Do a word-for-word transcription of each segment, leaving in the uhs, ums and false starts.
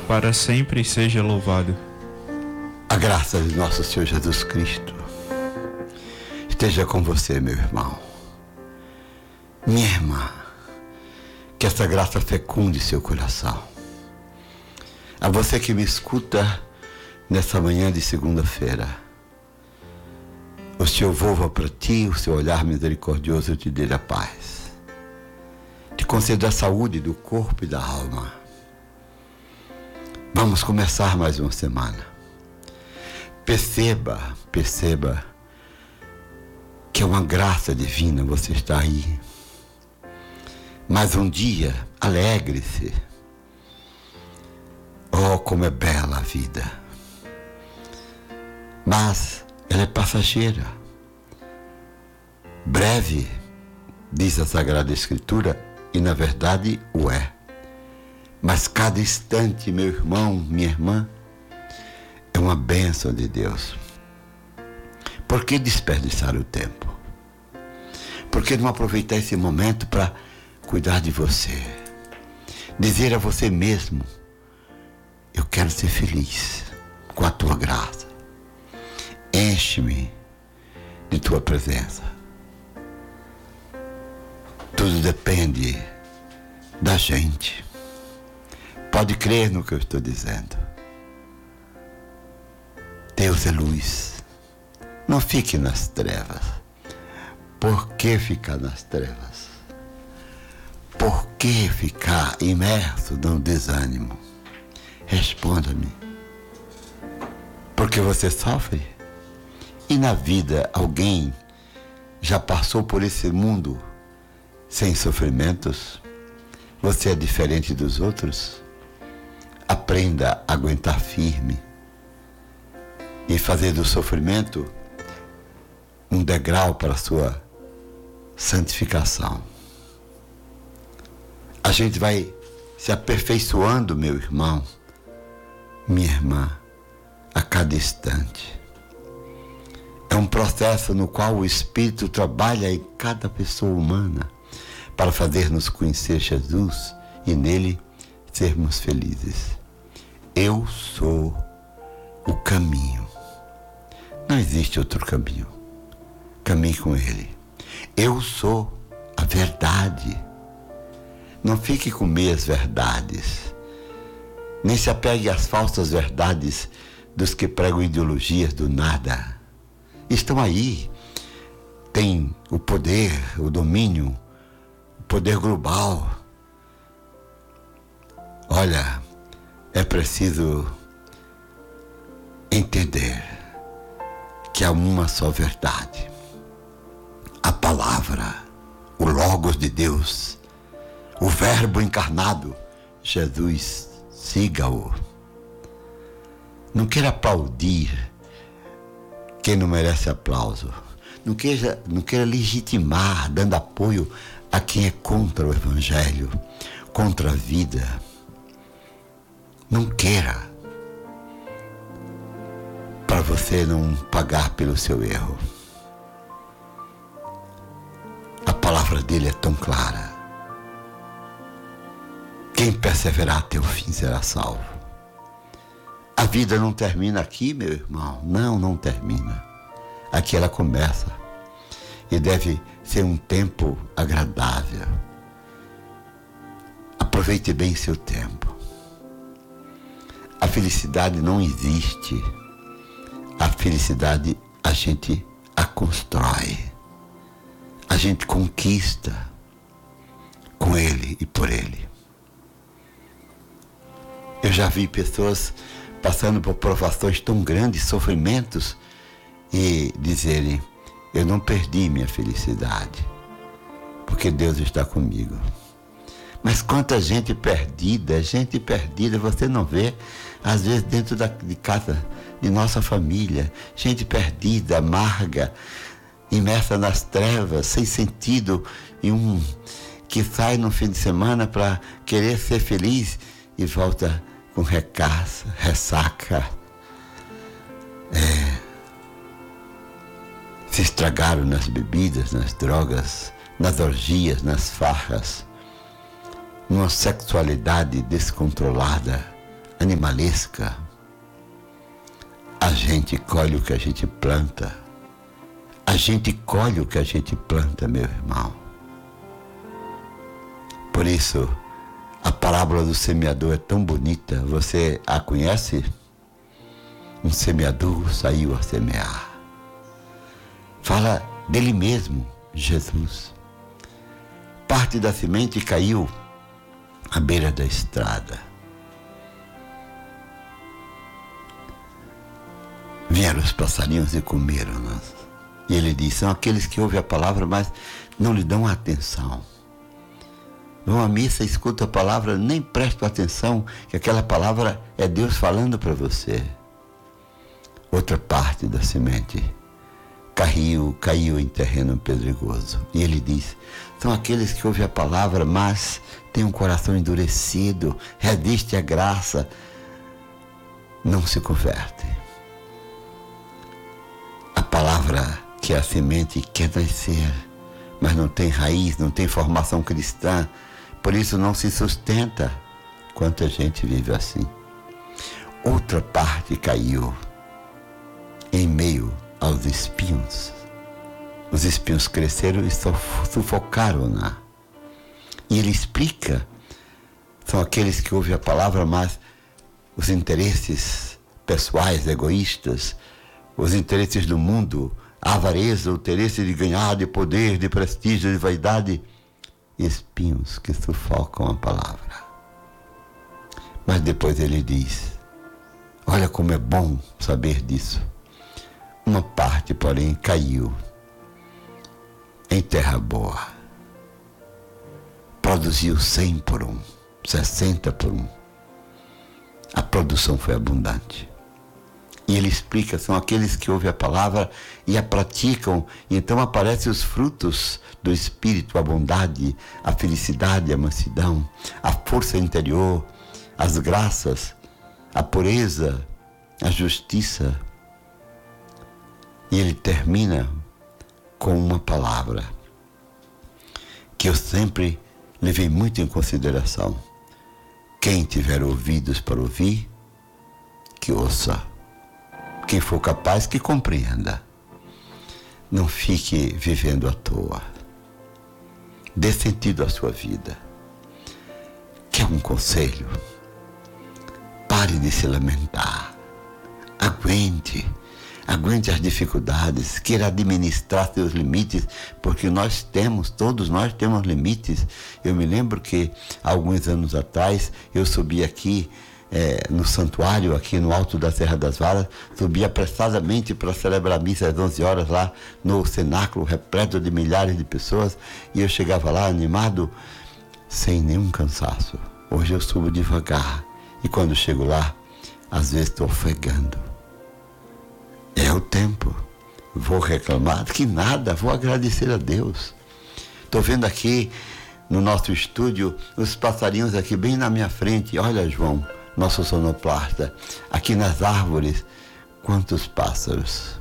para sempre seja louvado. A graça de nosso Senhor Jesus Cristo esteja com você, meu irmão, minha irmã. Que essa graça fecunde seu coração. A você que me escuta nessa manhã de segunda-feira, o Senhor volva para ti o seu olhar misericordioso e te dê a paz. Te conceda a saúde do corpo e da alma. Vamos começar mais uma semana. Perceba, perceba que é uma graça divina você estar aí. Mais um dia, alegre-se. Oh, como é bela a vida. Mas ela é passageira. Breve, diz a Sagrada Escritura, e na verdade o é. Mas cada instante, meu irmão, minha irmã, é uma bênção de Deus. Por que desperdiçar o tempo? Por que não aproveitar esse momento para cuidar de você? Dizer a você mesmo: eu quero ser feliz com a tua graça. Enche-me de tua presença. Tudo depende da gente. Pode crer no que eu estou dizendo. Deus é luz. Não fique nas trevas. Por que ficar nas trevas? Por que ficar imerso no desânimo? Responda-me. Porque você sofre? E na vida alguém já passou por esse mundo sem sofrimentos? Você é diferente dos outros? Aprenda a aguentar firme e fazer do sofrimento um degrau para a sua santificação. A gente vai se aperfeiçoando, meu irmão, minha irmã, a cada instante. É um processo no qual o Espírito trabalha em cada pessoa humana para fazer-nos conhecer Jesus e nele sermos felizes. Eu sou o caminho. Não existe outro caminho. Caminhe com ele. Eu sou a verdade. Não fique com meias verdades. Nem se apegue às falsas verdades dos que pregam ideologias do nada. Estão aí. Tem o poder, o domínio, o poder global. Olha, é preciso entender que há uma só verdade. A palavra, o Logos de Deus, o Verbo encarnado, Jesus. Siga-o. Não queira aplaudir quem não merece aplauso. Não queira, não queira legitimar, dando apoio a quem é contra o Evangelho, contra a vida. Não queira, para você não pagar pelo seu erro. A palavra dele é tão clara. Quem perseverar até o fim será salvo. A vida não termina aqui, meu irmão. Não, não termina. Aqui ela começa. E deve ser um tempo agradável. Aproveite bem seu tempo. A felicidade não existe. A felicidade a gente a constrói. A gente conquista com ele e por ele. Eu já vi pessoas passando por provações tão grandes, sofrimentos, e dizerem: eu não perdi minha felicidade, porque Deus está comigo. Mas quanta gente perdida, gente perdida, você não vê, às vezes dentro da, de casa, de nossa família, gente perdida, amarga, imersa nas trevas, sem sentido, e um que sai no fim de semana para querer ser feliz e volta com recaça, ressaca. É, se estragaram nas bebidas, nas drogas, nas orgias, nas farras, numa sexualidade descontrolada, animalesca. A gente colhe o que a gente planta. A gente colhe o que a gente planta, meu irmão. Por isso, a parábola do semeador é tão bonita. Você a conhece? Um semeador saiu a semear. Fala dele mesmo, Jesus. Parte da semente caiu à beira da estrada. Vieram os passarinhos e comeram-nas. E ele diz, são aqueles que ouvem a palavra, mas não lhe dão atenção. Vão à missa, escutam a palavra, nem prestam atenção que aquela palavra é Deus falando para você. Outra parte da semente caiu, caiu em terreno pedregoso. E ele diz, são aqueles que ouvem a palavra, mas têm um coração endurecido, resiste à graça, não se convertem. A palavra que é a semente quer nascer, mas não tem raiz, não tem formação cristã, por isso não se sustenta. Quanta gente vive assim. Outra parte caiu em meio aos espinhos. Os espinhos cresceram e sufocaram-na. E ele explica, são aqueles que ouvem a palavra, mas os interesses pessoais, egoístas, os interesses do mundo, a avareza, o interesse de ganhar, de poder, de prestígio, de vaidade, espinhos que sufocam a palavra. Mas depois ele diz, olha como é bom saber disso. Uma parte, porém, caiu em terra boa. Produziu cem por um, sessenta por um. A produção foi abundante. E ele explica, são aqueles que ouvem a palavra e a praticam, e então aparecem os frutos do Espírito, a bondade, a felicidade, a mansidão, a força interior, as graças, a pureza, a justiça. E ele termina com uma palavra que eu sempre levei muito em consideração. Quem tiver ouvidos para ouvir, que ouça. Quem for capaz, que compreenda. Não fique vivendo à toa. Dê sentido à sua vida. Quer um conselho? Pare de se lamentar. Aguente. Aguente as dificuldades. Queira administrar seus limites, porque nós temos, todos nós temos limites. Eu me lembro que, há alguns anos atrás, eu subi aqui, É, no santuário, aqui no alto da Serra das Varas, subia apressadamente para celebrar a missa às onze horas lá no cenáculo, repleto de milhares de pessoas, e eu chegava lá animado, sem nenhum cansaço. Hoje eu subo devagar, e quando chego lá, às vezes estou ofegando. É o tempo. Vou reclamar que nada, vou agradecer a Deus. Estou vendo aqui no nosso estúdio os passarinhos aqui bem na minha frente. Olha, João, nosso sonoplasta, aqui nas árvores, quantos pássaros.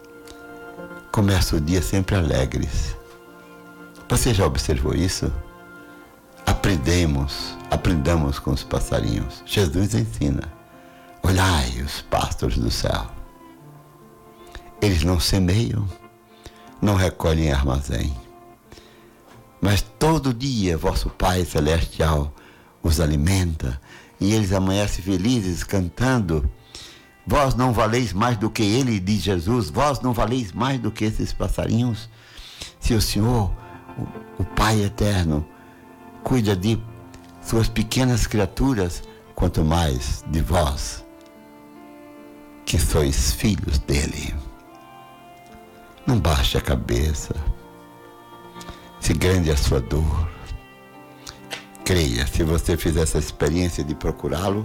Começa o dia sempre alegres. Você já observou isso? Aprendemos, aprendamos com os passarinhos. Jesus ensina. Olhai os pássaros do céu. Eles não semeiam, não recolhem em armazém, mas todo dia vosso Pai Celestial os alimenta, e eles amanhecem felizes, cantando. Vós não valeis mais do que ele, diz Jesus, vós não valeis mais do que esses passarinhos. Se o Senhor, o, o Pai Eterno, cuida de suas pequenas criaturas, quanto mais de vós, que sois filhos dele. Não baixe a cabeça, se grande é a sua dor. Creia, se você fizer essa experiência de procurá-lo,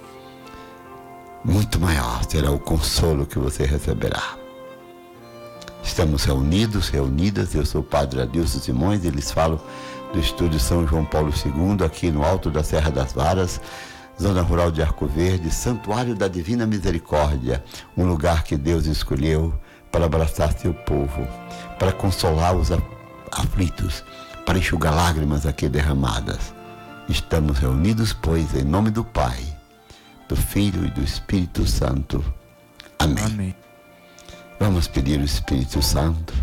muito maior será o consolo que você receberá. Estamos reunidos, reunidas, eu sou o Padre Adilson Simões e lhes falo do Estúdio São João Paulo segundo, aqui no alto da Serra das Varas, zona rural de Arco Verde, Santuário da Divina Misericórdia, um lugar que Deus escolheu para abraçar seu povo, para consolar os aflitos, para enxugar lágrimas aqui derramadas. Estamos reunidos, pois, em nome do Pai, do Filho e do Espírito Santo. Amém. Amém. Vamos pedir o Espírito Santo.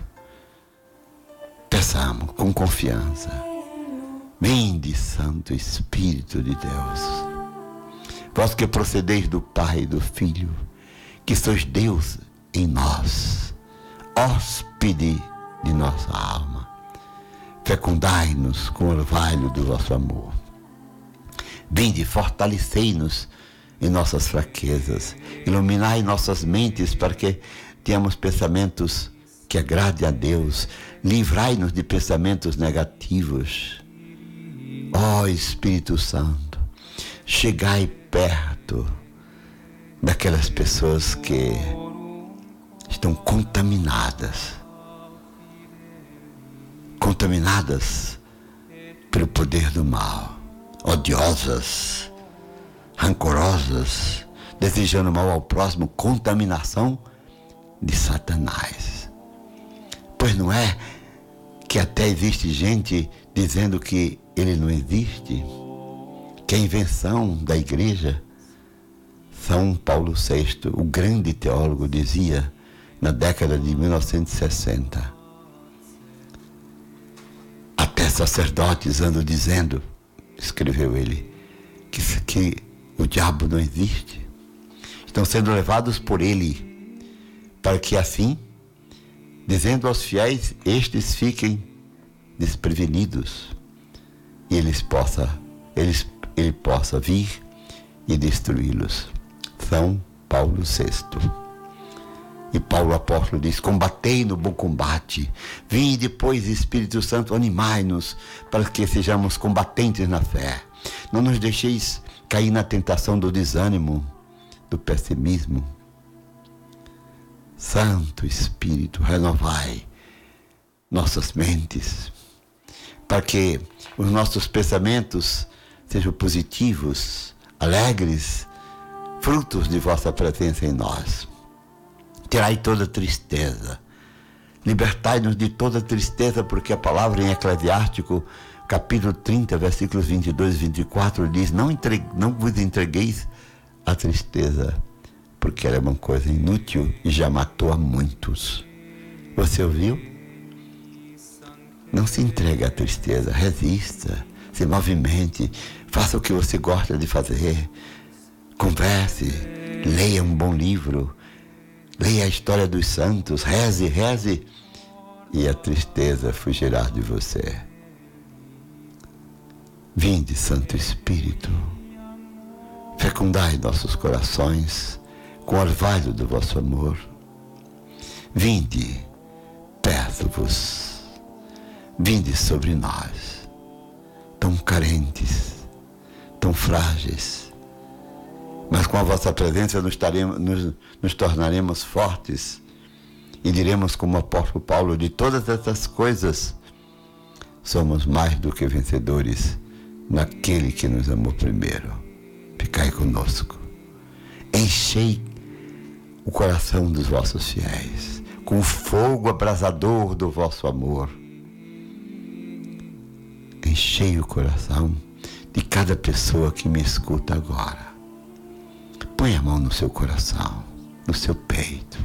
Peçamos com confiança. Vinde, Santo Espírito de Deus, vós que procedeis do Pai e do Filho, que sois Deus em nós, hóspede de nossa alma, fecundai-nos com o orvalho do vosso amor. Vinde, fortalecei-nos em nossas fraquezas, iluminai nossas mentes para que tenhamos pensamentos que agradem a Deus, livrai-nos de pensamentos negativos. Ó Espírito Santo, chegai perto daquelas pessoas que estão contaminadas, contaminadas pelo poder do mal, odiosas, rancorosas, desejando mal ao próximo, contaminação de Satanás. Pois não é que até existe gente dizendo que ele não existe, que é invenção da igreja. São Paulo sexto, o grande teólogo, dizia na década de mil novecentos e sessenta. Até sacerdotes andam dizendo, escreveu ele, que, que o diabo não existe. Estão sendo levados por ele, para que assim, dizendo aos fiéis, estes fiquem desprevenidos e eles possa, eles, ele possa vir e destruí-los. São Paulo sexto. E Paulo apóstolo diz: combatei no bom combate, vinde depois, Espírito Santo, animai-nos para que sejamos combatentes na fé. Não nos deixeis cair na tentação do desânimo, do pessimismo. Santo Espírito, renovai nossas mentes, para que os nossos pensamentos sejam positivos, alegres, frutos de vossa presença em nós. Tirai toda tristeza, libertai-nos de toda tristeza, porque a palavra em Eclesiástico, capítulo trinta, versículos vinte e dois e vinte e quatro, diz: não, entregue, não vos entregueis à tristeza, porque ela é uma coisa inútil e já matou a muitos. Você ouviu? Não se entregue à tristeza, resista, se movimente, faça o que você gosta de fazer, converse, leia um bom livro, leia a história dos santos, reze, reze, e a tristeza fugirá de você. Vinde, Santo Espírito, fecundai nossos corações com o orvalho do vosso amor. Vinde, peço-vos, vinde sobre nós, tão carentes, tão frágeis, mas com a vossa presença nos, taremos, nos, nos tornaremos fortes e diremos como o apóstolo Paulo: de todas essas coisas somos mais do que vencedores naquele que nos amou primeiro. Ficai conosco, enchei o coração dos vossos fiéis com o fogo abrasador do vosso amor. Enchei o coração de cada pessoa que me escuta agora. Põe a mão no seu coração, no seu peito.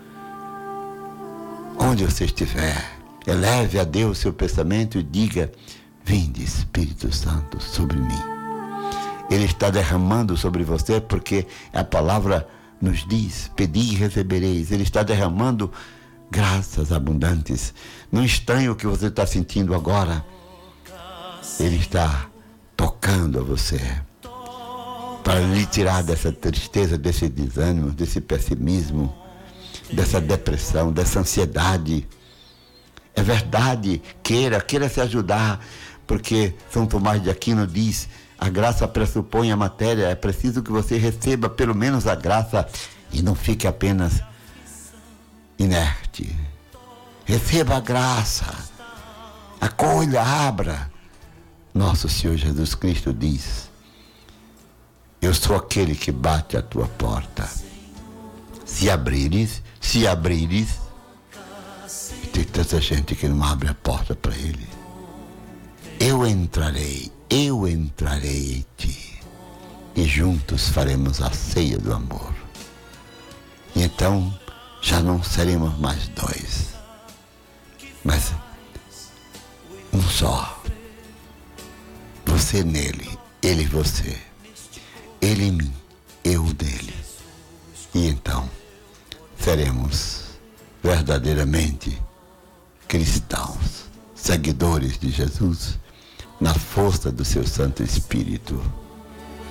Onde você estiver, eleve a Deus seu pensamento e diga: vinde, Espírito Santo, sobre mim. Ele está derramando sobre você, porque a palavra nos diz: pedi e recebereis. Ele está derramando graças abundantes. Não estranhe o que você está sentindo agora. Ele está tocando a você para lhe tirar dessa tristeza, desse desânimo, desse pessimismo, dessa depressão, dessa ansiedade. É verdade, queira, queira se ajudar, porque São Tomás de Aquino diz: a graça pressupõe a matéria, é preciso que você receba pelo menos a graça e não fique apenas inerte. Receba a graça, acolha, abra. Nosso Senhor Jesus Cristo diz: eu sou aquele que bate à tua porta. Se abrires, se abrires, e tem tanta gente que não abre a porta para ele. Eu entrarei, eu entrarei em ti. e juntos faremos a ceia do amor. E então já não seremos mais dois, mas um só. Você nele, ele em você, ele em mim, eu nele. E então seremos verdadeiramente cristãos, seguidores de Jesus, na força do seu Santo Espírito.